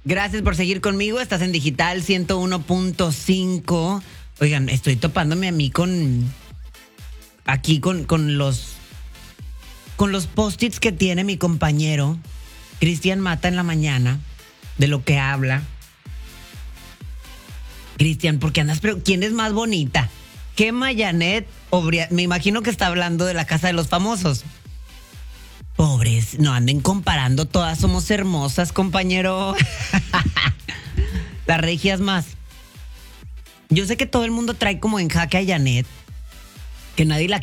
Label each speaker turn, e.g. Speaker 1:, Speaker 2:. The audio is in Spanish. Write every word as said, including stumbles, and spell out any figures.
Speaker 1: Gracias por seguir conmigo. Estás en Digital ciento uno punto cinco. Oigan, estoy topándome a mí con... Aquí con, con los... Con los post-its que tiene mi compañero Cristian Mata en la mañana. De lo que habla. Cristian, ¿por qué andas? Pero ¿quién es más bonita? Gemma, Janet o Bria- Me imagino que está hablando de la casa de los famosos. Pobres, no anden comparando, todas somos hermosas, compañero. Las regias más. Yo sé que todo el mundo trae como en jaque a Janet, que nadie la